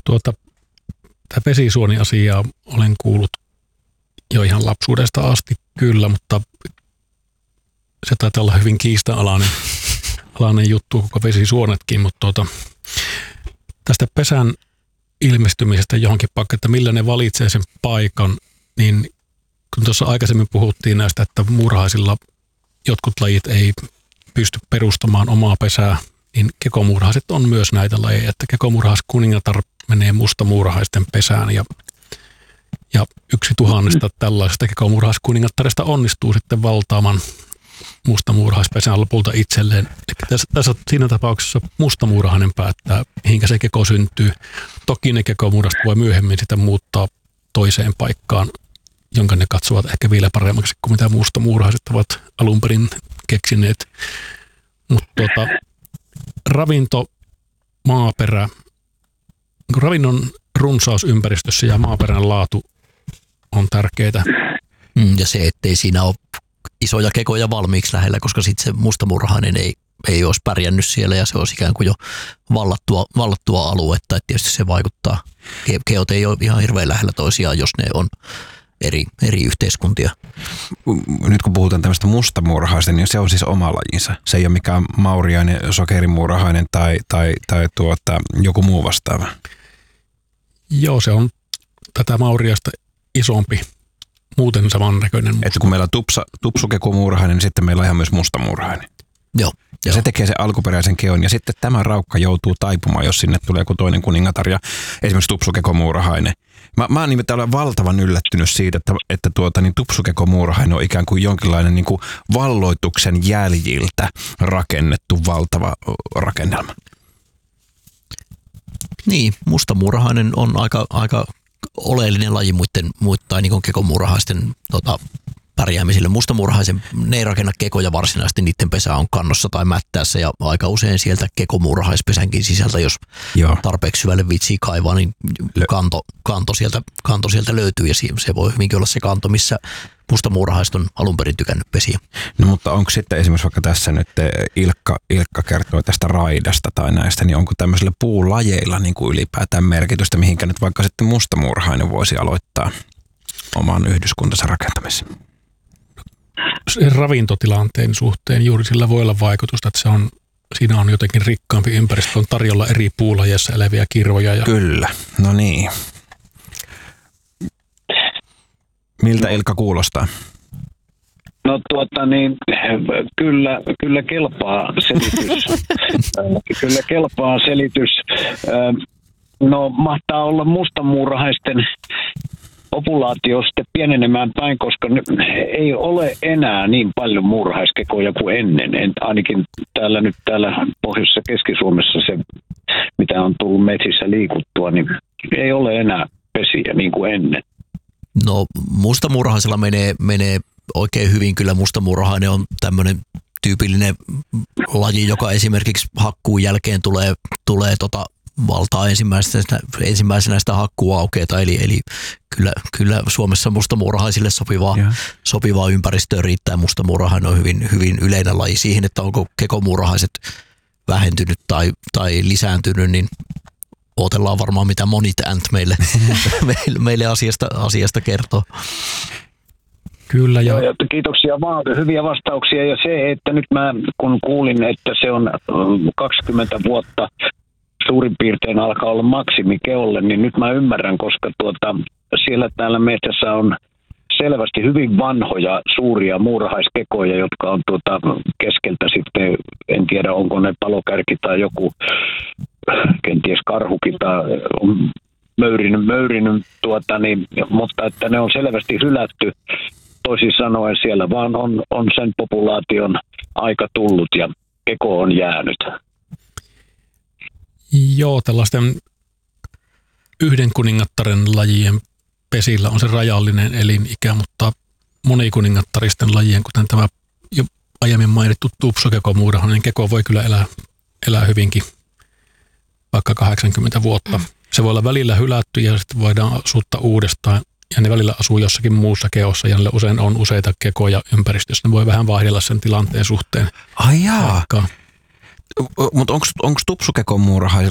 Tämä vesisuoni-asiaa olen kuullut jo ihan lapsuudesta asti kyllä, mutta se taitaa olla hyvin kiista-alainen juttu, koko vesisuonetkin, mutta tästä pesän ilmestymisestä johonkin paikkaan, että millä ne valitsee sen paikan, niin kun tuossa aikaisemmin puhuttiin näistä, että muurahaisilla jotkut lajit ei pysty perustamaan omaa pesää, niin kekomuurahaiset on myös näitä lajeja, että kekomuurahaiskuningatar menee mustamuurahaisten pesään ja 1/1000 tällaisesta kekomuurahaiskuningattaresta onnistuu sitten valtaamaan mustamuurahaispesään lopulta itselleen. Eli tässä siinä tapauksessa mustamuurahainen päättää, mihinkä se keko syntyy. Toki ne kekomuurahaiset voi myöhemmin sitä muuttaa toiseen paikkaan, jonka ne katsovat ehkä vielä paremmaksi kuin mitä mustamuurahaiset ovat alun perin keksineet. Mutta ravinto, maaperä, ravinnon runsaus ympäristössä ja maaperän laatu on tärkeää. Ja se, ettei siinä ole isoja kekoja valmiiksi lähellä, koska sitten se mustamuurahainen ei olisi pärjännyt siellä ja se olisi ikään kuin jo vallattua aluetta. Et tietysti se vaikuttaa. Keot ei ole ihan hirveän lähellä toisiaan, jos ne on eri yhteiskuntia. Nyt kun puhutaan tämmöistä mustamuurahaista, niin se on siis oma lajinsa. Se ei ole mikään mauriainen, sokerimuurahainen tai joku muu vastaava. Joo, se on tätä mauriasta isompi, muuten samannäköinen. Että kun meillä on tupsukekomuurahainen, niin sitten meillä on ihan myös mustamuurahainen. Joo. Ja se tekee sen alkuperäisen keon, ja sitten tämä raukka joutuu taipumaan, jos sinne tulee joku toinen kuningatar ja esimerkiksi tupsukekomuurahainen. Mä oon nimittäin valtavan yllättynyt siitä, että tupsukekomuurahainen on ikään kuin jonkinlainen niin kuin valloituksen jäljiltä rakennettu valtava rakennelma. Niin, mustamuurahainen on aika oleellinen laji muittain niin kuin kekomuurahaisten pärjäämiselle. Mustamuurahaisen, ne ei rakenna kekoja varsinaisesti, niiden pesä on kannossa tai mättäässä ja aika usein sieltä kekomuurahaispesänkin sisältä, jos tarpeeksi syvälle viitsii kaivaa, niin kanto sieltä löytyy ja se voi hyvinkin olla se kanto, missä mustamuurahaiset on alun perin tykännyt pesiä. No mutta onko sitten esimerkiksi vaikka tässä nyt Ilkka kertoo tästä raidasta tai näistä, niin onko tämmöisillä puulajeilla niin kuin ylipäätään merkitystä, mihinkä nyt vaikka sitten mustamuurahainen voisi aloittaa oman yhdyskuntansa rakentamisen? Ravintotilanteen suhteen juuri sillä voi olla vaikutusta, että siinä on jotenkin rikkaampi ympäristö, on tarjolla eri puulajeissa eläviä kirvoja. Kyllä, no niin. Miltä Ilkka kuulostaa? No kyllä kelpaa selitys. Kyllä kelpaa selitys. No mahtaa olla mustamuurahaisten populaatio sitten pienenemään päin, koska ei ole enää niin paljon muurahaiskekoja kuin ennen. Ainakin täällä Pohjoisessa Keski-Suomessa se, mitä on tullut metsissä liikuttua, niin ei ole enää pesiä niin kuin ennen. No mustamuurahaisella menee oikein hyvin. Kyllä mustamuurahainen on tämmöinen tyypillinen laji, joka esimerkiksi hakkuun jälkeen tulee valtaa ensimmäisenä sitä hakkuuaukeita, eli kyllä Suomessa mustamuurahaisille sopivaa ympäristöä riittää. Mustamuurahainen on hyvin yleinen laji. Siihen, että onko kekomuurahaiset vähentynyt tai lisääntynyt, niin odotellaan varmaan mitä Monit Ant meille asiasta kertoo. Kyllä. Ja kiitoksia vaan, hyviä vastauksia. Ja se, että nyt mä kun kuulin, että se on 20 vuotta suurin piirtein alkaa olla maksimi keolle, niin nyt mä ymmärrän, koska siellä täällä metsässä on selvästi hyvin vanhoja suuria muurahaiskekoja, jotka on keskeltä sitten, en tiedä onko ne palokärki tai joku, kenties karhukin tai möyrinyt mutta että ne on selvästi hylätty. Toisin sanoen siellä vaan on sen populaation aika tullut ja keko on jäänyt. Joo, tällaisten yhden kuningattaren lajien pesillä on se rajallinen elinikä, mutta monikuningattaristen lajien, kuten tämä jo aiemmin mainittu tupsukekomuurahainen keko, voi kyllä elää hyvinkin vaikka 80 vuotta. Se voi olla välillä hylätty ja sitten voidaan asuttaa uudestaan ja ne välillä asuu jossakin muussa keossa ja niille usein on useita kekoja ympäristössä. Ne voi vähän vaihdella sen tilanteen suhteen. Ai jaa. Mutta onko tupsukekomuurahaisilla